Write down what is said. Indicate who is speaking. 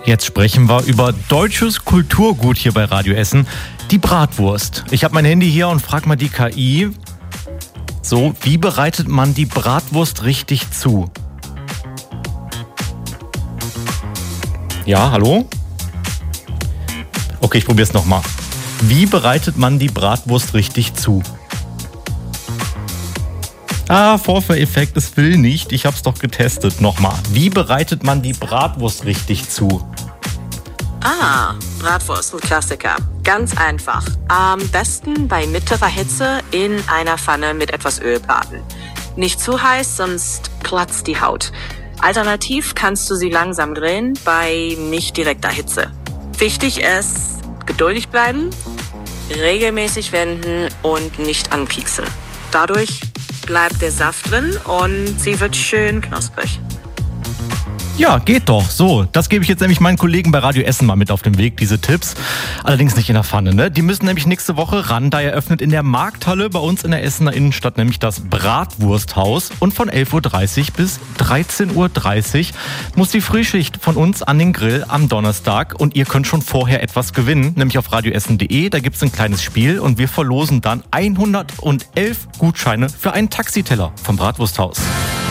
Speaker 1: Jetzt sprechen wir über deutsches Kulturgut hier bei Radio Essen, die Bratwurst. Ich habe mein Handy hier und frage mal die KI, so, wie bereitet man die Bratwurst richtig zu? Ja, hallo? Okay, ich probiere es nochmal. Wie bereitet man die Bratwurst richtig zu? Vorführeffekt, es will nicht. Ich habe es doch getestet. Nochmal. Wie bereitet man die Bratwurst richtig zu?
Speaker 2: Bratwurst, ein Klassiker. Ganz einfach. Am besten bei mittlerer Hitze in einer Pfanne mit etwas Öl braten. Nicht zu heiß, sonst platzt die Haut. Alternativ kannst du sie langsam grillen bei nicht direkter Hitze. Wichtig ist, geduldig bleiben, regelmäßig wenden und nicht anpieksen. Dadurch bleibt der Saft drin und sie wird schön knusprig.
Speaker 1: Ja, geht doch. So, das gebe ich jetzt nämlich meinen Kollegen bei Radio Essen mal mit auf den Weg, diese Tipps. Allerdings nicht in der Pfanne, ne? Die müssen nämlich nächste Woche ran. Da eröffnet in der Markthalle bei uns in der Essener Innenstadt nämlich das Bratwursthaus. Und von 11.30 Uhr bis 13.30 Uhr muss die Frühschicht von uns an den Grill am Donnerstag. Und ihr könnt schon vorher etwas gewinnen, nämlich auf radioessen.de. Da gibt es ein kleines Spiel und wir verlosen dann 111 Gutscheine für einen Taxiteller vom Bratwursthaus.